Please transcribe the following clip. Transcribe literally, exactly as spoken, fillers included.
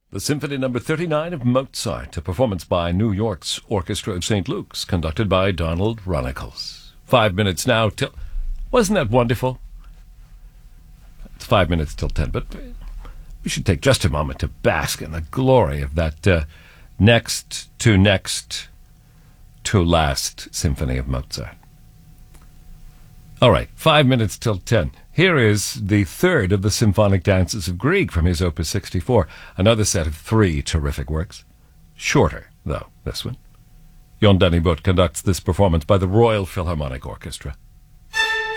The Symphony Number thirty-nine of Mozart, a performance by New York's Orchestra of Saint Luke's, conducted by Donald Runnicles. Five minutes now till... Wasn't that wonderful? It's five minutes till ten, but we should take just a moment to bask in the glory of that uh, next to next to last Symphony of Mozart. All right, five minutes till ten. Here is the third of the Symphonic Dances of Grieg from his Opus sixty-four, another set of three terrific works. Shorter, though, this one. Jon Dennybot conducts this performance by the Royal Philharmonic Orchestra.